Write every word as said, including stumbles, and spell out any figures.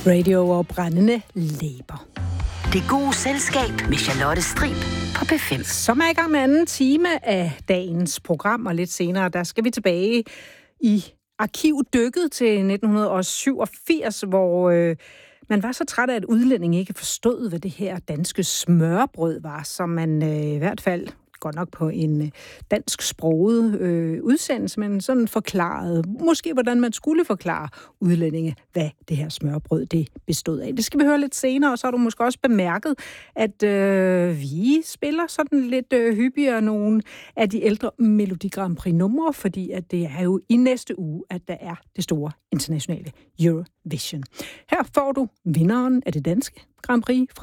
Radio og brændende læber. Det gode selskab med Charlotte Strib på P fem. Som er i gang med anden time af dagens program, og lidt senere, der skal vi tilbage i arkivdykket til nitten syvogfirs, hvor øh, man var så træt af, at udlændinge ikke forstod, hvad det her danske smørbrød var, som man øh, i hvert fald godt nok på en dansk sproget øh, udsendelse, men sådan forklaret, måske hvordan man skulle forklare udlændinge, hvad det her smørbrød det bestod af. Det skal vi høre lidt senere, og så har du måske også bemærket, at øh, vi spiller sådan lidt øh, hyppigere nogle af de ældre Melodi Grand Prix numre, fordi at det er jo i næste uge, at der er det store internationale Eurovision. Her får du vinderen af det danske Grand Prix fra